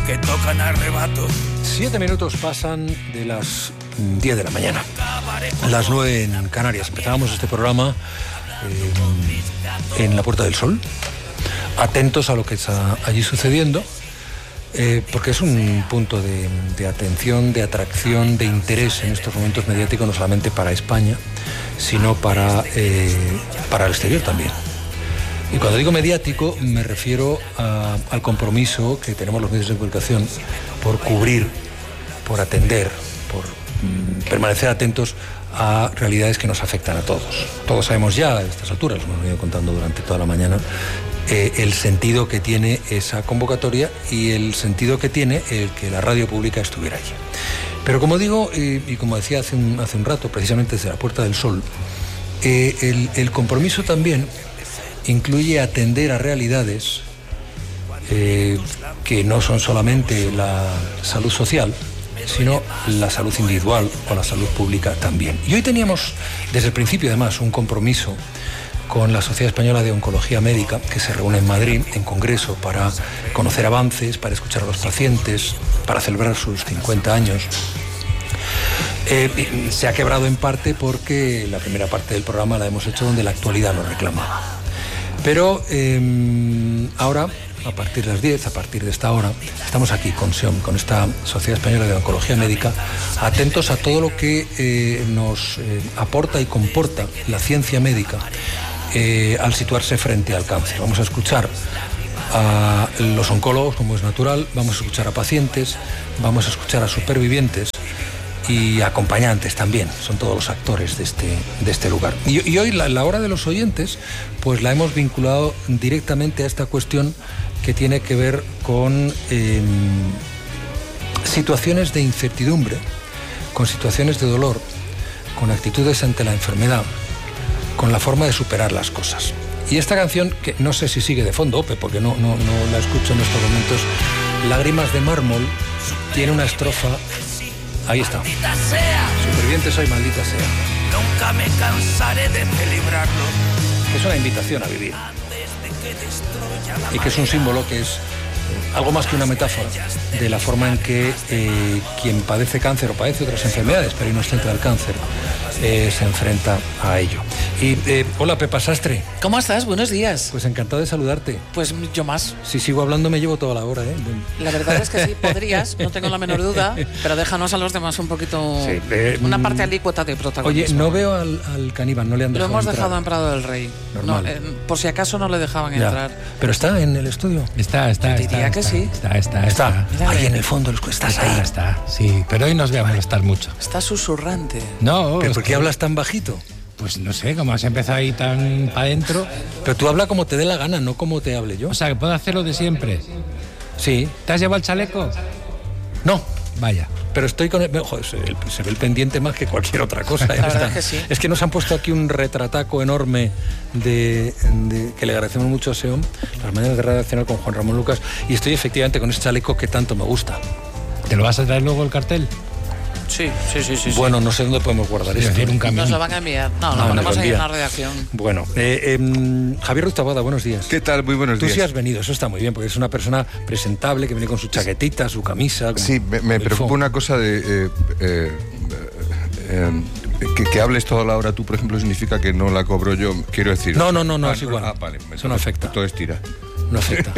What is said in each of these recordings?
que tocan arrebato. 7 minutos pasan de las 10 de la mañana, las 9 en Canarias. Empezábamos este programa en la Puerta del Sol, atentos a lo que está allí sucediendo, porque es un punto de atención, de atracción, de interés en estos momentos mediáticos, no solamente para España, sino para el exterior también. Y cuando digo mediático me refiero al compromiso que tenemos los medios de comunicación por cubrir, por atender, por permanecer atentos a realidades que nos afectan a todos. Todos sabemos ya a estas alturas, lo hemos venido contando durante toda la mañana, el sentido que tiene esa convocatoria y el sentido que tiene el que la radio pública estuviera allí. Pero como digo, y como decía hace un rato, precisamente desde la Puerta del Sol, el compromiso también incluye atender a realidades que no son solamente la salud social, sino la salud individual o la salud pública también. Y hoy teníamos, desde el principio además, un compromiso con la Sociedad Española de Oncología Médica, que se reúne en Madrid, en congreso, para conocer avances, para escuchar a los pacientes, para celebrar sus 50 años. Se ha quebrado en parte porque la primera parte del programa la hemos hecho donde la actualidad lo reclamaba. Pero ahora, a partir de las 10, a partir de esta hora, estamos aquí con SEOM, con esta Sociedad Española de Oncología Médica, atentos a todo lo que nos aporta y comporta la ciencia médica al situarse frente al cáncer. Vamos a escuchar a los oncólogos, como es natural, vamos a escuchar a pacientes, vamos a escuchar a supervivientes y acompañantes también, son todos los actores de este lugar. Y hoy la hora de los oyentes, pues la hemos vinculado directamente a esta cuestión que tiene que ver con situaciones de incertidumbre, con situaciones de dolor, con actitudes ante la enfermedad, con la forma de superar las cosas. Y esta canción, que no sé si sigue de fondo, Ope, porque no la escucho en estos momentos, Lágrimas de mármol, tiene una estrofa. Ahí está. Superviviente soy, maldita sea. Nunca me cansaré de celebrarlo. Es una invitación a vivir. Y que es un símbolo que es algo más que una metáfora de la forma en que quien padece cáncer o padece otras enfermedades, pero inocente del cáncer, se enfrenta a ello. Y hola, Pepa Sastre. ¿Cómo estás? Buenos días. Pues encantado de saludarte. Pues yo más. Si sigo hablando me llevo toda la hora, ¿eh? La verdad es que sí, podrías, no tengo la menor duda, pero déjanos a los demás un poquito, sí, una parte alícuota de protagonismo. Oye, no veo al caníbal, no le han dejado entrar. Lo hemos entrar. dejado en Prado del Rey. No, por si acaso no le dejaban entrar. Pero está en el estudio. Está. Diría que sí. Está. Ahí en el fondo, estás ahí. Está, sí, pero hoy nos voy a molestar mucho. Está susurrante. No. ¿Pero por qué hablas tan bajito? Pues no sé, como has empezado ahí tan para adentro. Pero tú habla como te dé la gana, no como te hable yo. O sea, que puedo hacer lo de siempre. Sí. ¿Te has llevado el chaleco? No. Vaya. Pero estoy con el... Joder, se ve el pendiente más que cualquier otra cosa. La verdad que sí. Es que nos han puesto aquí un retrataco enorme que le agradecemos mucho a SEOM, las mañanas de Radio Nacional con Juan Ramón Lucas, y estoy efectivamente con ese chaleco que tanto me gusta. ¿Te lo vas a traer luego el cartel? Sí. Bueno, no sé dónde podemos guardar esto. Un camión. Nos lo van a enviar. No, lo ponemos ahí en la redacción. Bueno, Javier Ruiz Taboada, buenos días. ¿Qué tal? Muy buenos días. Tú sí has venido, eso está muy bien, porque es una persona presentable que viene con su chaquetita, su camisa. Sí, me preocupa una cosa de... que hables toda la hora tú, por ejemplo, significa que no la cobro yo, quiero decir... No, es igual. Vale. Eso no afecta. Todo estira. No afecta.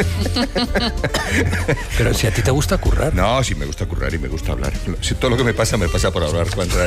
Pero si a ti te gusta currar. No, sí me gusta currar y me gusta hablar. Si todo lo que me pasa por hablar.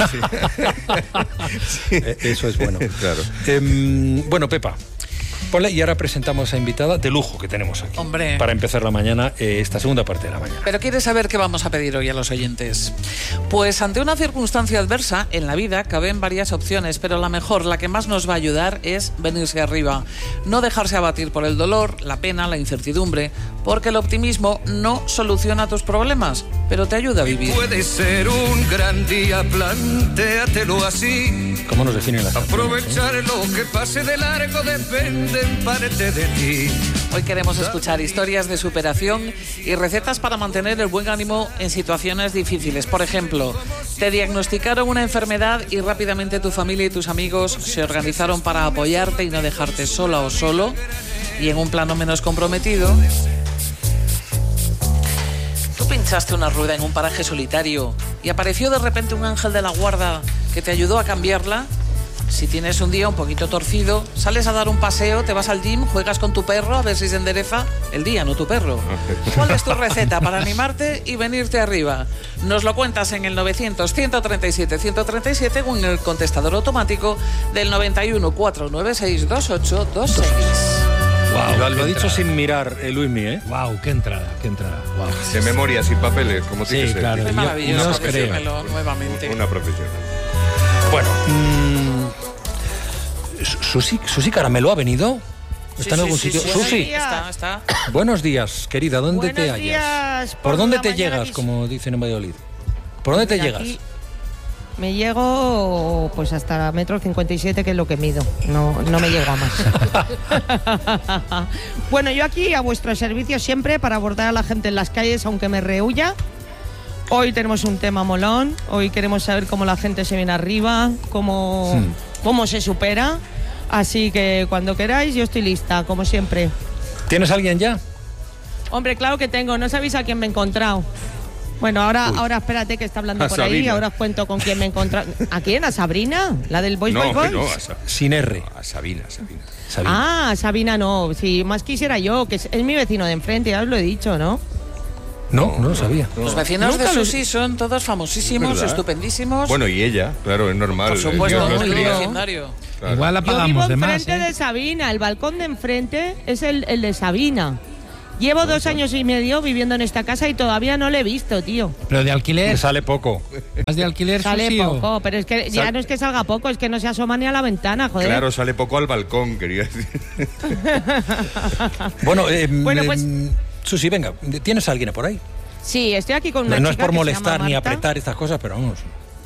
Sí. Eso es bueno. Claro. Bueno, Pepa, ponle, y ahora presentamos a esa invitada de lujo que tenemos aquí. Hombre. Para empezar la mañana, esta segunda parte de la mañana. Pero ¿quieres saber qué vamos a pedir hoy a los oyentes? Pues ante una circunstancia adversa en la vida caben varias opciones, pero la mejor, la que más nos va a ayudar es venirse arriba. No dejarse abatir por el dolor, la pena, la incertidumbre, porque el optimismo no soluciona tus problemas, pero te ayuda a vivir. Puede ser un gran día, plantéatelo así. ¿Cómo nos definen las Aprovechar lo que pase de largo depende en parte de ti. Hoy queremos escuchar historias de superación y recetas para mantener el buen ánimo en situaciones difíciles. Por ejemplo, te diagnosticaron una enfermedad y rápidamente tu familia y tus amigos se organizaron para apoyarte y no dejarte sola o solo. Y en un plano menos comprometido, tú pisaste una rueda en un paraje solitario y apareció de repente un ángel de la guarda que te ayudó a cambiarla. Si tienes un día un poquito torcido, sales a dar un paseo, te vas al gym, juegas con tu perro a ver si se endereza el día, no tu perro. ¿Cuál es tu receta para animarte y venirte arriba? Nos lo cuentas en el 900-137-137 o en el contestador automático del 91-496-2826. Wow, lo ha dicho sin mirar Luismi, ¿eh? Wow, qué entrada. Wow. De memoria, sin papeles, como tiene que ser. claro. Es maravilloso, no os creo. dímelo nuevamente. Una profesión. Bueno, Susi Caramelo ha venido. ¿Está en algún sitio? Susi, Está. buenos días, querida. ¿Dónde te Buenos hallas? días, ¿Por dónde la te mañana llegas, que- como dicen en Valladolid? ¿Por dónde te De llegas? aquí me llego pues hasta metro 57, que es lo que mido. No me llego a más. Bueno, yo aquí a vuestro servicio siempre para abordar a la gente en las calles, aunque me rehuya. Hoy tenemos un tema molón. Hoy queremos saber cómo la gente se viene arriba, cómo se supera. Así que cuando queráis, yo estoy lista, como siempre. ¿Tienes alguien ya? Hombre, claro que tengo. No sabéis a quién me he encontrado. Bueno, ahora espérate que está hablando A por ahí. Sabina. Ahora os cuento con quién me he encontrado. ¿A quién? ¿A Sabrina? ¿La del Boys No, Boys que Boys? no, Sin R. a Sabina. Sabina. Ah, Sabina no. Sí, más quisiera yo, que es mi vecino de enfrente, ya os lo he dicho, ¿no? No lo sabía. Los vecinos de Nunca lo- Susi son todos famosísimos, ¿Verdad? estupendísimos. Bueno, y ella, claro, es normal. por supuesto, Dios nos muy cría. legendario. Claro. Igual la Yo vivo pagamos de más, enfrente de Sabina. El balcón de enfrente es el de Sabina. Llevo 2 años y medio viviendo en esta casa y todavía no le he visto, tío. Pero de alquiler, Le sale poco. ¿más de alquiler, Sale Susi, o? poco, pero es que ya no es que salga poco, es que no se asoma ni a la ventana, joder. Claro, sale poco al balcón, quería decir. Bueno, Bueno, pues- Susi, venga, ¿tienes a alguien por ahí? Sí, estoy aquí con una No es chica por que se molestar llama ni Marta. apretar estas cosas, pero vamos.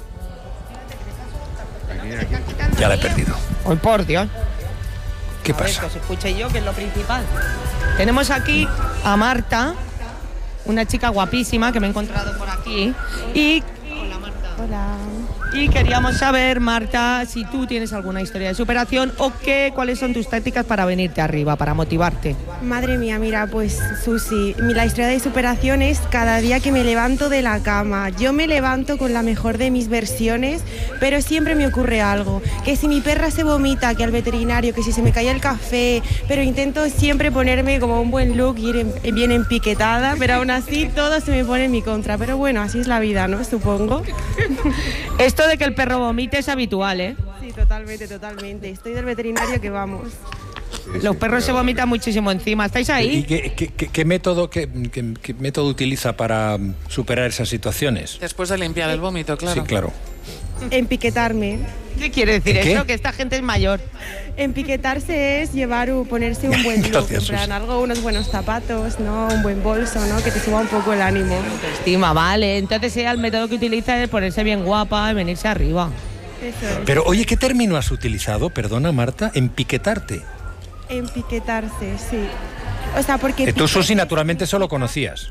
Ya la he perdido. Ay, por Dios. ¿Qué A ver, pasa? que os escuche yo, que es lo principal. Tenemos aquí a Marta, una chica guapísima que me he encontrado por aquí. Y... Hola, Marta. Hola. Y queríamos saber, Marta, si tú tienes alguna historia de superación o cuáles son tus tácticas para venirte arriba, para motivarte. Madre mía, mira, pues Susi, la historia de superación es cada día que me levanto de la cama. Yo me levanto con la mejor de mis versiones, pero siempre me ocurre algo. Que si mi perra se vomita, que al veterinario, que si se me cae el café, pero intento siempre ponerme como un buen look y ir bien empiquetada, pero aún así todo se me pone en mi contra. Pero bueno, así es la vida, ¿no? Supongo. Esto de que el perro vomite es habitual, ¿eh? Sí, totalmente. Estoy del veterinario que vamos. Los perros se vomitan muchísimo encima. ¿Estáis ¿Y ahí? qué método utiliza para superar esas situaciones? Después de limpiar el vómito, claro. Sí, claro. Empiquetarme. ¿Qué quiere decir ¿Qué? eso? Que esta gente es mayor. Empiquetarse es ponerse un buen look, Gracias, en plan, Susi. unos buenos zapatos, ¿no? Un buen bolso, ¿no? Que te suba un poco el ánimo. Estima, vale. Entonces el método que utiliza es ponerse bien guapa y venirse arriba. Eso es. Pero oye, ¿qué término has utilizado? Perdona, Marta, empiquetarte. Empiquetarse, sí. O sea, porque... Tú, Susi, naturalmente solo conocías.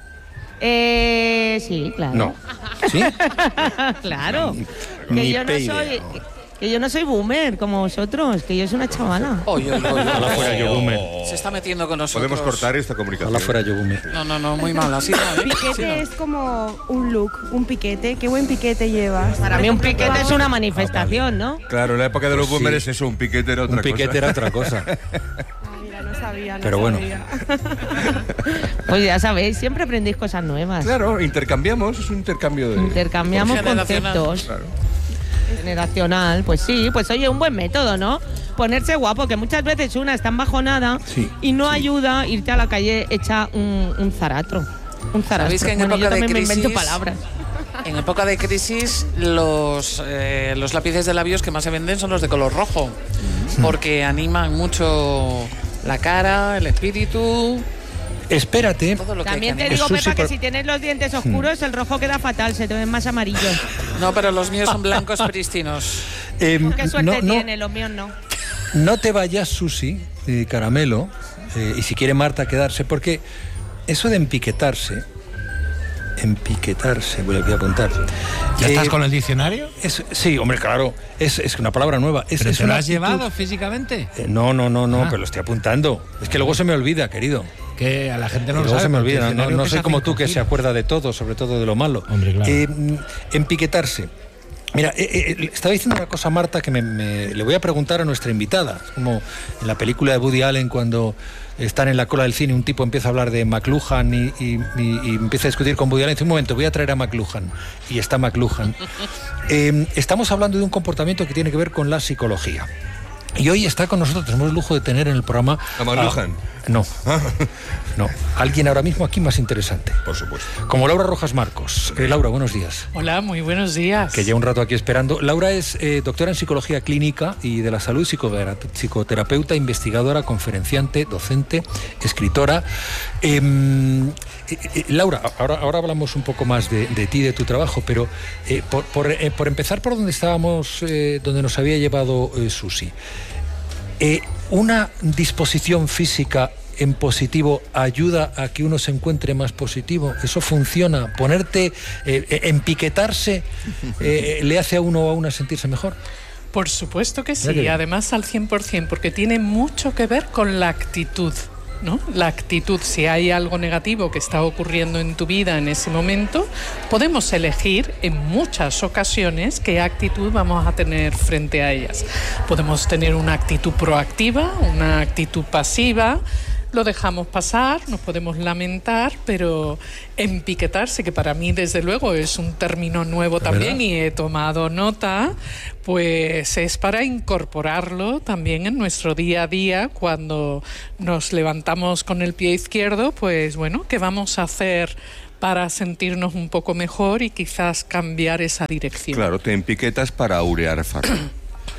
Sí, claro. No. ¿Sí? Claro. Ni Que yo no idea. soy... Que yo no soy boomer como vosotros, que yo soy una chavala. Oye, Ojalá fuera Yogume. Se está metiendo con nosotros. Podemos cortar esta comunicación. Ojalá fuera Yogume. No, muy mal. Así no, ¿eh? Piquete Así no. es como un look, un piquete. Qué buen piquete llevas. Para mí un piquete es una manifestación, ¿no? Claro, en la época de los Pues sí. boomers eso, un piquete era otra Un piquete cosa. era otra cosa. Ah, mira, no sabía. Pero bueno. Pues ya sabéis, siempre aprendéis cosas nuevas. Claro, intercambiamos, es un intercambio de... Intercambiamos Generacional. conceptos. Claro. Generacional, pues sí, pues oye, un buen método, ¿no? Ponerse guapo, que muchas veces una está embajonada Sí, y no ayuda irte a la calle hecha un zaratro. Un zarastro. Sabéis que en Bueno, yo época de también me invento crisis- palabras. En época de crisis, los lápices de labios que más se venden son los de color rojo, porque animan mucho la cara, el espíritu, Espérate. todo lo que También te hay que digo, Susi, Pepa, que por- si tienes los dientes oscuros, el rojo queda fatal, se te ven más amarillos. animar. No, pero los míos son blancos prístinos. ¿Qué suerte no, tiene? Los míos no. no te vayas, Susi, Caramelo, y si quiere Marta quedarse, porque eso de empiquetarse, voy a apuntar. ¿Ya estás con el diccionario? Sí, hombre, claro, es una palabra nueva. ¿Pero es te lo una has actitud- llevado físicamente? No, Ah. pero lo estoy apuntando. Es que luego se me olvida, querido. Que a la gente no lo Luego sabe. se me porque olvida, el diccionario no pesa soy como 5 tú que se kilos. acuerda de todo, sobre todo de lo malo. Hombre, claro. Empiquetarse. Mira, estaba diciendo una cosa, Marta, que le voy a preguntar a nuestra invitada. Es como en la película de Woody Allen, cuando están en la cola del cine, un tipo empieza a hablar de McLuhan y empieza a discutir con Woody Allen. Dice, un momento, voy a traer a McLuhan. Y está McLuhan. Estamos hablando de un comportamiento que tiene que ver con la psicología. Y hoy está con nosotros, tenemos el lujo de tener en el programa... ¿A McLuhan? No, alguien ahora mismo aquí más interesante. Por supuesto. Como Laura Rojas Marcos. Laura, buenos días. Hola, muy buenos días. Que lleva un rato aquí esperando. Laura es doctora en Psicología Clínica y de la Salud, psicoterapeuta, investigadora, conferenciante, docente, escritora. Laura, ahora hablamos un poco más de ti, de tu trabajo, pero por empezar por donde estábamos, donde nos había llevado Susi. ¿Una disposición física en positivo ayuda a que uno se encuentre más positivo? ¿Eso funciona? ¿Ponerte, empiquetarse, le hace a uno o a una sentirse mejor? Por supuesto que sí, además al 100%, porque tiene mucho que ver con la actitud, ¿no? La actitud, si hay algo negativo que está ocurriendo en tu vida en ese momento, podemos elegir en muchas ocasiones qué actitud vamos a tener frente a ellas. Podemos tener una actitud proactiva, una actitud pasiva. Lo dejamos pasar, nos podemos lamentar, pero empiquetarse, que para mí desde luego es un término nuevo también, y he tomado nota, pues es para incorporarlo también en nuestro día a día. Cuando nos levantamos con el pie izquierdo, pues bueno, ¿qué vamos a hacer para sentirnos un poco mejor y quizás cambiar esa dirección? Claro, te empiquetas para aurear farma.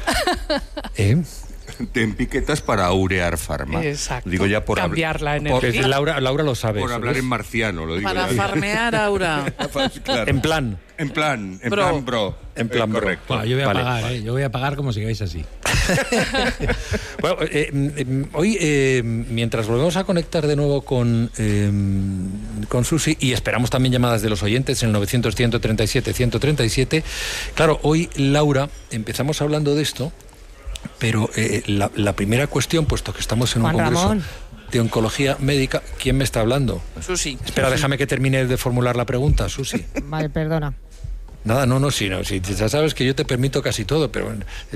Te empiquetas para aurear farma. Exacto. Digo ya por cambiar la energía. Laura lo sabe. Por hablar en marciano, lo digo. Para ya. farmear, Aura. Claro. En plan. En plan, bro. En plan, bro. Correcto. Bueno, yo voy a Vale. pagar, yo voy a pagar como sigáis así. Bueno, hoy, mientras volvemos a conectar de nuevo con Susi, y esperamos también llamadas de los oyentes en el 900-137-137, claro, hoy, Laura, empezamos hablando de esto, pero la primera cuestión, puesto que estamos en un Juan congreso Ramón. de oncología médica, ¿quién me está hablando? Susi. Espera, déjame que termine de formular la pregunta, Susi. Vale, perdona. Nada, sí, ya sabes que yo te permito casi todo, pero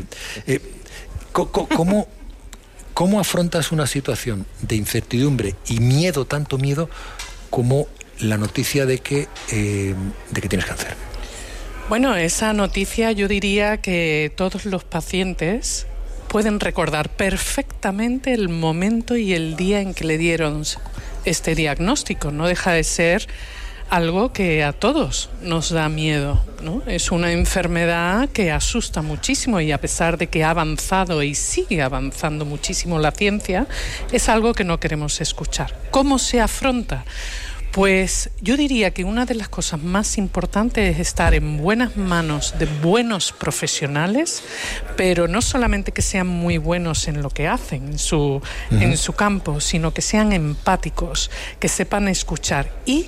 ¿cómo afrontas una situación de incertidumbre y miedo, tanto miedo, como la noticia de que tienes cáncer? Bueno, esa noticia yo diría que todos los pacientes pueden recordar perfectamente el momento y el día en que le dieron este diagnóstico. No deja de ser algo que a todos nos da miedo, ¿no? Es una enfermedad que asusta muchísimo, y a pesar de que ha avanzado y sigue avanzando muchísimo la ciencia, es algo que no queremos escuchar. ¿Cómo se afronta? Pues yo diría que una de las cosas más importantes es estar en buenas manos de buenos profesionales, pero no solamente que sean muy buenos en lo que hacen, en su campo, sino que sean empáticos, que sepan escuchar, y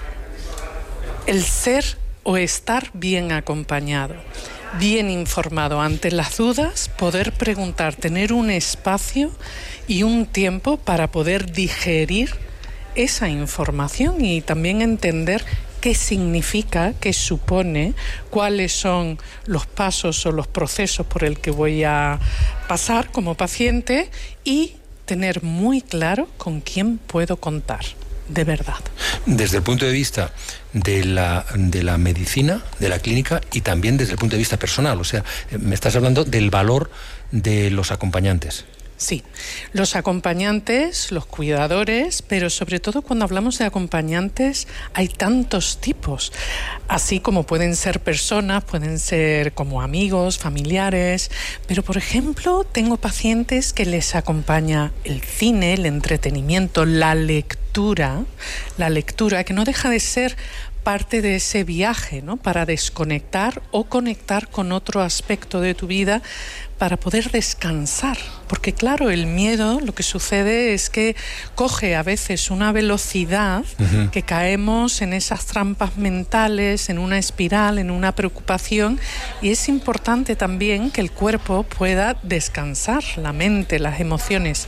el ser o estar bien acompañado, bien informado ante las dudas, poder preguntar, tener un espacio y un tiempo para poder digerir esa información y también entender qué significa, qué supone, cuáles son los pasos o los procesos por el que voy a pasar como paciente, y tener muy claro con quién puedo contar, de verdad. Desde el punto de vista de la medicina, de la clínica, y también desde el punto de vista personal, o sea, me estás hablando del valor de los acompañantes. Sí, los acompañantes, los cuidadores, pero sobre todo cuando hablamos de acompañantes hay tantos tipos, así como pueden ser personas, pueden ser como amigos, familiares, pero por ejemplo tengo pacientes que les acompaña el cine, el entretenimiento, la lectura, que no deja de ser parte de ese viaje, ¿no? Para desconectar o conectar con otro aspecto de tu vida, para poder descansar. Porque claro, el miedo, lo que sucede es que coge a veces una velocidad que caemos en esas trampas mentales, en una espiral, en una preocupación, y es importante también que el cuerpo pueda descansar, la mente, las emociones,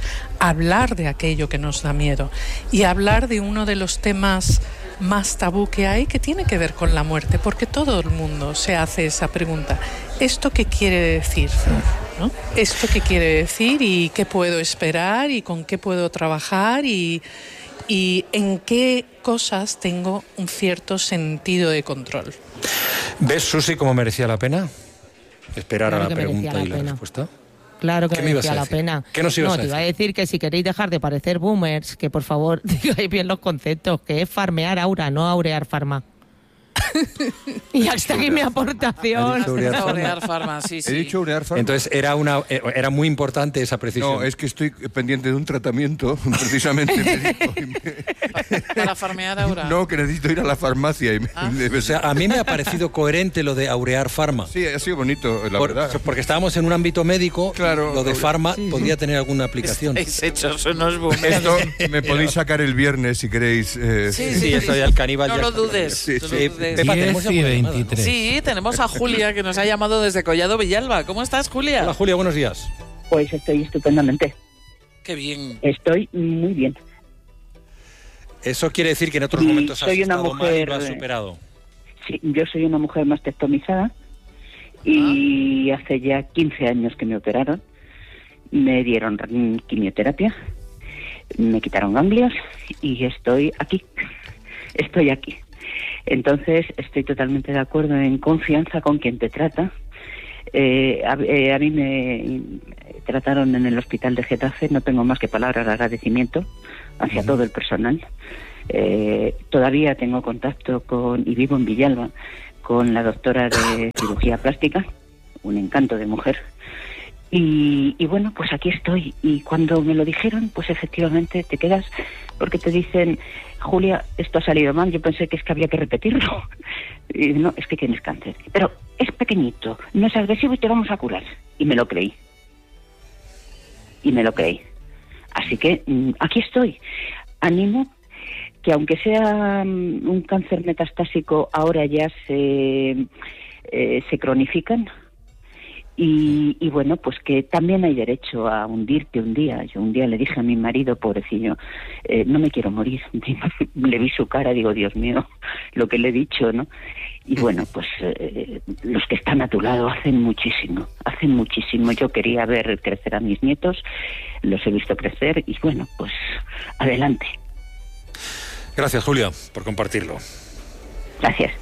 hablar de aquello que nos da miedo y hablar de uno de los temas más tabú que hay, que tiene que ver con la muerte, porque todo el mundo se hace esa pregunta. ¿Esto qué quiere decir? ¿No? ¿Esto qué quiere decir y qué puedo esperar y con qué puedo trabajar y en qué cosas tengo un cierto sentido de control? ¿Ves, Susi, cómo merecía la pena esperar Claro a la que merecía pregunta la y la pena. respuesta? Claro que ¿Qué me ibas merecía a la decir? pena. ¿Qué nos ibas a te iba a decir? decir que si queréis dejar de parecer boomers, que por favor digáis bien los conceptos, que es farmear aura, no aurear farma. Y hasta aquí mi aportación. Aurear Pharma, sí. He dicho Aurear Pharma. Entonces era muy importante esa precisión. No, es que estoy pendiente de un tratamiento, precisamente. Para farmear aura. No, que necesito ir a la farmacia. O sea, a mí me ha parecido coherente lo de aurear farma. Sí, ha sido bonito, la verdad. Porque estábamos en un ámbito médico, Claro, lo de farma sí, podría tener alguna aplicación. Estáis hechos unos boomers. Esto me podéis sacar el viernes si queréis. Sí, eso ya el caníbal No ya lo está. dudes. Sí, no sí. lo dudes. Pepa, tenemos 10 y alguna llamada, ¿no? 23. Sí, tenemos a Julia, que nos ha llamado desde Collado Villalba. ¿Cómo estás, Julia? Hola, Julia, buenos días. Pues estoy estupendamente. Qué bien. Estoy muy bien. Eso quiere decir que en otros Y momentos has soy una estado mal y mujer, lo has superado. Sí, yo soy una mujer mastectomizada y hace ya 15 años que me operaron. Me dieron quimioterapia, me quitaron ganglios y estoy aquí. Estoy aquí. Entonces estoy totalmente de acuerdo, en confianza con quien te trata. A mí me trataron en el hospital de Getafe, no tengo más que palabras de agradecimiento hacia todo el personal. Todavía tengo contacto y vivo en Villalba con la doctora de cirugía plástica, un encanto de mujer. Y bueno, pues aquí estoy. Y cuando me lo dijeron, pues efectivamente te quedas, porque te dicen, Julia, esto ha salido mal, yo pensé que es que había que repetirlo. Y no, es que tienes cáncer. Pero es pequeñito, no es agresivo y te vamos a curar. Y me lo creí. Así que aquí estoy. Animo que aunque sea un cáncer metastásico, ahora ya se cronifican. Y bueno, pues que también hay derecho a hundirte un día. Yo un día le dije a mi marido, pobrecillo, no me quiero morir. Le vi su cara, digo, Dios mío, lo que le he dicho, ¿no? Y bueno, pues los que están a tu lado hacen muchísimo. Yo quería ver crecer a mis nietos, los he visto crecer y bueno, pues adelante. Gracias, Julia, por compartirlo. Gracias.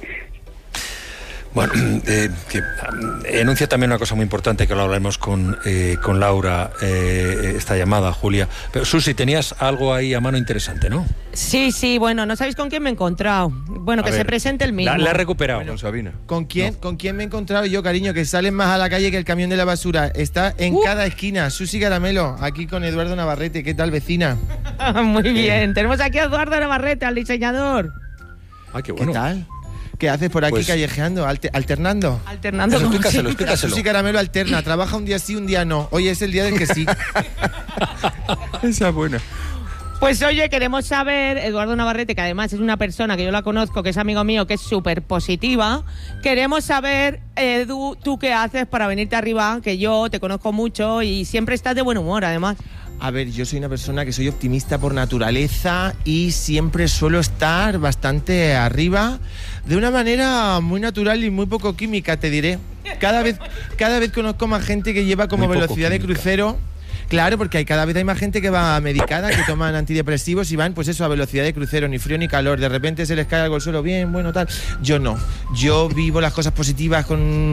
Bueno, que enuncia también una cosa muy importante, que lo hablaremos con Laura, esta llamada, Julia. Pero Susi, tenías algo ahí a mano interesante, ¿no? Sí, bueno, no sabéis con quién me he encontrado. Bueno, que se presente el mismo. La he recuperado. Con Sabina. ¿Con quién me he encontrado yo, cariño? Que salen más a la calle que el camión de la basura. Está en cada esquina. Susi Caramelo, aquí con Eduardo Navarrete. ¿Qué tal, vecina? Muy bien. Tenemos aquí a Eduardo Navarrete, al diseñador. Ah, qué bueno. ¿Qué tal? ¿Qué haces por aquí Pues, callejeando, alternando? Alternando Eso, con explícaselo. Susi Caramelo alterna, trabaja un día sí, un día no. Hoy es el día del que sí. Esa es buena. Pues oye, queremos saber, Eduardo Navarrete, que además es una persona que yo la conozco, que es amigo mío, que es súper positiva. Queremos saber, Edu, tú qué haces para venirte arriba, que yo te conozco mucho y siempre estás de buen humor, además. A ver, yo soy una persona que soy optimista por naturaleza y siempre suelo estar bastante arriba de una manera muy natural y muy poco química, te diré. Cada vez conozco más gente que lleva como Muy poco velocidad de química. crucero. Claro, porque cada vez hay más gente que va medicada, que toman antidepresivos y van, pues eso, a velocidad de crucero, ni frío ni calor. De repente se les cae algo al suelo, bien, bueno, tal. Yo no. Yo vivo las cosas positivas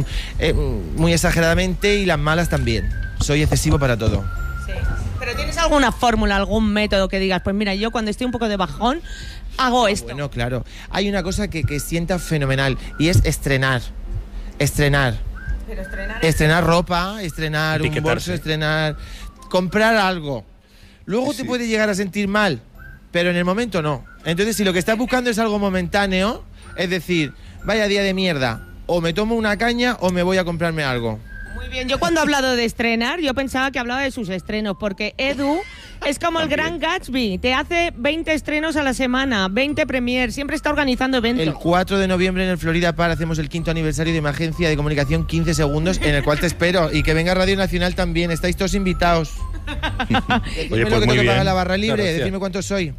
muy exageradamente y las malas también. Soy excesivo para todo. Sí. ¿Pero tienes alguna fórmula, algún método que digas, pues mira, yo cuando estoy un poco de bajón, hago esto? Bueno, claro. Hay una cosa que sienta fenomenal y es estrenar. Estrenar. Pero Estrenar ropa, estrenar un Etiquetarse. bolso, comprar algo. Luego te puede llegar a sentir mal, pero en el momento no. Entonces, si lo que estás buscando es algo momentáneo, es decir, vaya día de mierda, o me tomo una caña o me voy a comprarme algo. Muy bien, yo cuando he hablado de estrenar, yo pensaba que hablaba de sus estrenos, porque Edu Es como el Gran Gatsby, te hace 20 estrenos a la semana, 20 premiers, siempre está organizando eventos. El 4 de noviembre en el Florida Park hacemos el 5º aniversario de mi agencia de comunicación 15 segundos, en el cual te espero. Y que venga Radio Nacional también, estáis todos invitados. Oye, pues lo que tengo que pagar la barra libre, decidme cuántos soy.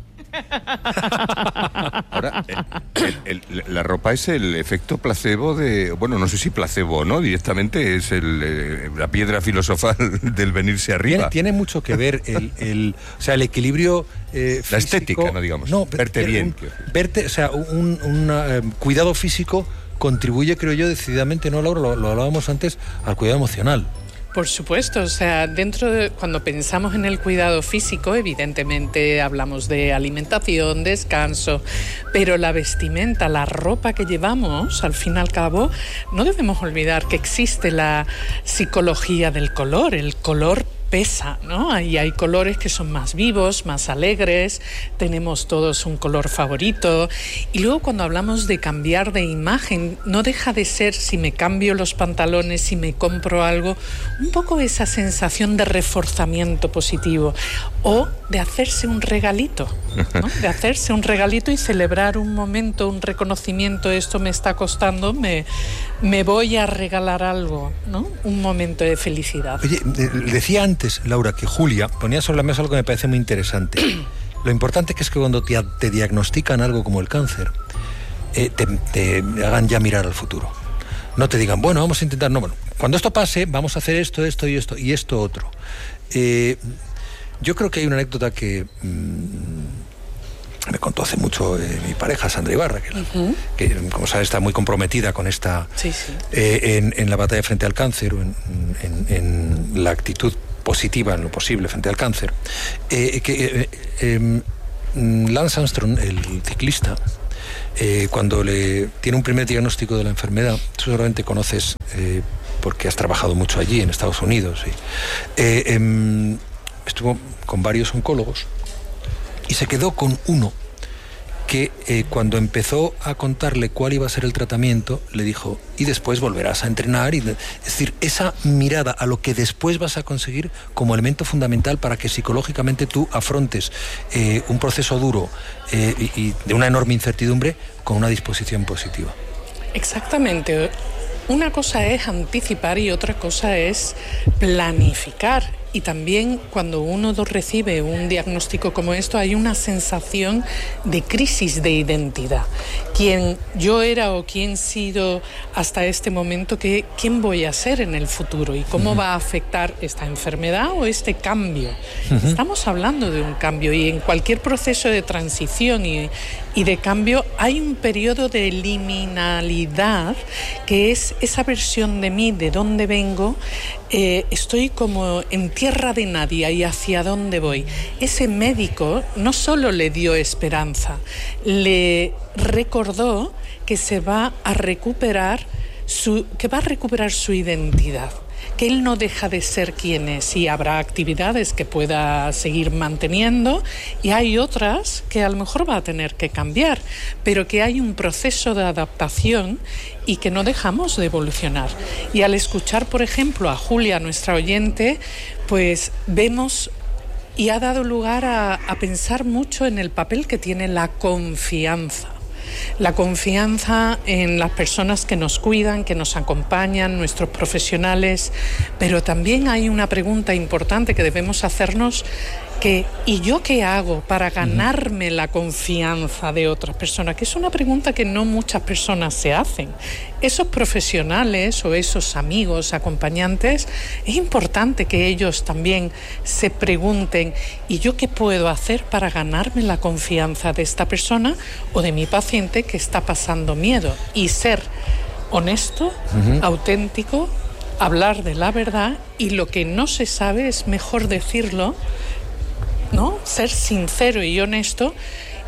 Ahora, la ropa es el efecto placebo de... Bueno, no sé si placebo o no, directamente es la piedra filosofal del venirse arriba. Tiene mucho que ver el equilibrio físico, la estética, no digamos. No, verte bien. Verte, o sea, un cuidado físico contribuye, creo yo, decididamente, ¿no, Laura? Lo hablábamos antes, al cuidado emocional. Por supuesto, o sea, cuando pensamos en el cuidado físico, evidentemente hablamos de alimentación, descanso, pero la vestimenta, la ropa que llevamos, al fin y al cabo, no debemos olvidar que existe la psicología del color. El color pesa, ¿no? Y hay colores que son más vivos, más alegres, tenemos todos un color favorito. Y luego cuando hablamos de cambiar de imagen, no deja de ser, si me cambio los pantalones, si me compro algo, un poco esa sensación de reforzamiento positivo o de hacerse un regalito, ¿no? De hacerse un regalito y celebrar un momento, un reconocimiento, esto me está costando, me voy a regalar algo, ¿no? Un momento de felicidad. Oye, decía antes, Laura, que Julia ponía sobre la mesa algo que me parece muy interesante. Lo importante que es que cuando te diagnostican algo como el cáncer, te hagan ya mirar al futuro. No te digan, bueno, vamos a intentar, no, bueno, cuando esto pase, vamos a hacer esto y esto otro. Yo creo que hay una anécdota que me contó hace mucho mi pareja, Sandra Ibarra, que como sabes está muy comprometida con esta en la batalla frente al cáncer, o en la actitud positiva en lo posible frente al cáncer. Lance Armstrong, el ciclista, cuando le tiene un primer diagnóstico de la enfermedad, tú seguramente conoces porque has trabajado mucho allí en Estados Unidos, estuvo con varios oncólogos y se quedó con uno que cuando empezó a contarle cuál iba a ser el tratamiento, le dijo, y después volverás a entrenar. Es decir, esa mirada a lo que después vas a conseguir como elemento fundamental para que psicológicamente tú afrontes un proceso duro y de una enorme incertidumbre con una disposición positiva. Exactamente. Una cosa es anticipar y otra cosa es planificar. Y también cuando uno recibe un diagnóstico como esto, hay una sensación de crisis de identidad. ¿Quién yo era o quién he sido hasta este momento? ¿Quién voy a ser en el futuro? ¿Y cómo va a afectar esta enfermedad o este cambio? Estamos hablando de un cambio y en cualquier proceso de transición y de cambio hay un periodo de liminalidad que es esa versión de mí, de dónde vengo. Estoy como en tierra de nadie y hacia dónde voy. Ese médico no solo le dio esperanza, le recordó que se va a recuperar su identidad, que él no deja de ser quien es y habrá actividades que pueda seguir manteniendo y hay otras que a lo mejor va a tener que cambiar, pero que hay un proceso de adaptación y que no dejamos de evolucionar. Y al escuchar, por ejemplo, a Julia, nuestra oyente, pues vemos y ha dado lugar a pensar mucho en el papel que tiene la confianza. La confianza en las personas que nos cuidan, que nos acompañan, nuestros profesionales, pero también hay una pregunta importante que debemos hacernos ¿y yo qué hago para ganarme la confianza de otras personas? Que es una pregunta que no muchas personas se hacen. Esos profesionales o esos amigos, acompañantes, es importante que ellos también se pregunten, ¿y yo qué puedo hacer para ganarme la confianza de esta persona o de mi paciente que está pasando miedo? Y ser honesto, auténtico, hablar de la verdad, y lo que no se sabe es mejor decirlo, ¿no? Ser sincero y honesto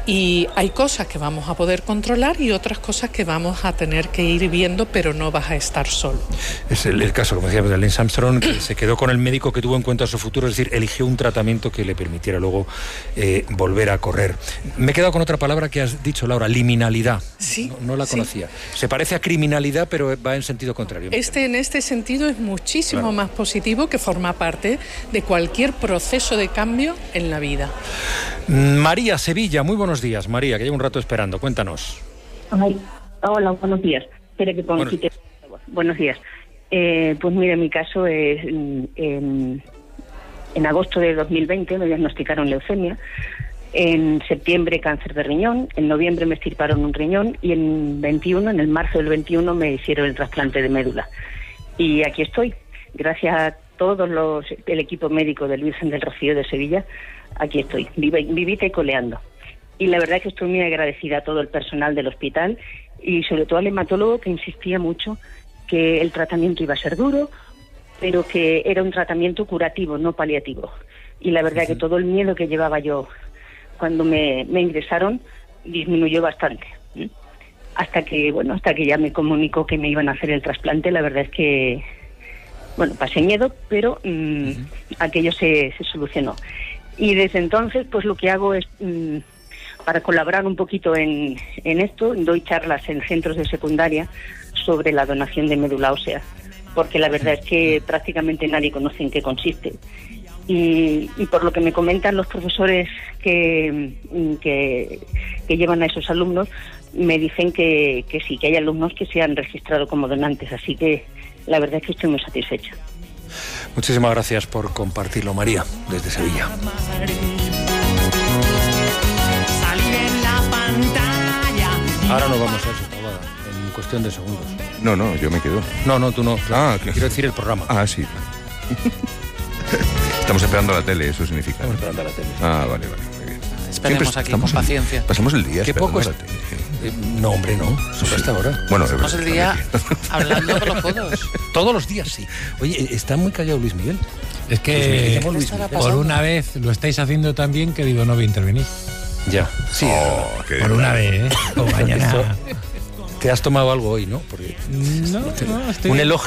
Y hay cosas que vamos a poder controlar y otras cosas que vamos a tener que ir viendo, pero no vas a estar solo. Es el caso, como decía, de Lance Armstrong, que se quedó con el médico que tuvo en cuenta su futuro, es decir, eligió un tratamiento que le permitiera luego volver a correr. Me he quedado con otra palabra que has dicho, Laura, liminalidad. Sí. No la conocía. Se parece a criminalidad, pero va en sentido contrario. En este sentido es muchísimo más positivo, que forma parte de cualquier proceso de cambio en la vida. María, Sevilla, muy buenos días, María, que llevo un rato esperando, cuéntanos. Ay, hola, buenos días. Espera que ponga aquí. Buenos días. Pues mira, mi caso es en agosto de 2020 me diagnosticaron leucemia, en septiembre cáncer de riñón, en noviembre me extirparon un riñón y en el marzo del 21 me hicieron el trasplante de médula. Y aquí estoy, gracias a todo el equipo médico del Virgen del Rocío de Sevilla, aquí estoy, vivita y coleando. Y la verdad es que estoy muy agradecida a todo el personal del hospital y sobre todo al hematólogo, que insistía mucho que el tratamiento iba a ser duro, pero que era un tratamiento curativo, no paliativo. Y la verdad que todo el miedo que llevaba yo cuando me ingresaron disminuyó bastante. Hasta que ya me comunicó que me iban a hacer el trasplante, la verdad es que, pasé miedo, pero aquello se solucionó. Y desde entonces, pues lo que hago es, para colaborar un poquito en esto, doy charlas en centros de secundaria sobre la donación de médula ósea, porque la verdad es que prácticamente nadie conoce en qué consiste. Y por lo que me comentan los profesores que llevan a esos alumnos, me dicen que sí, que hay alumnos que se han registrado como donantes, así que la verdad es que estoy muy satisfecha. Muchísimas gracias por compartirlo, María, desde Sevilla. Ahora nos vamos a eso, Taboada, en cuestión de segundos. No, yo me quedo. No, tú no. Ah, quiero decir el programa. Ah, sí. Estamos esperando la tele, eso significa. Estamos esperando la tele. Ah, vale, muy bien. Esperemos aquí con paciencia. Pasamos el día Qué esperando poco la tele. No, hombre, no. Solo hasta ahora. Bueno, pasamos el día hablando con los codos. Todos los días, sí. Oye, está muy callado Luis Miguel. Es que Luis Miguel. por una vez lo estáis haciendo tan bien que digo, no voy a intervenir. Ya. Sí. Por una vez, ¿eh? O mañana. Te has tomado algo hoy, ¿no? Porque no, estoy un elogio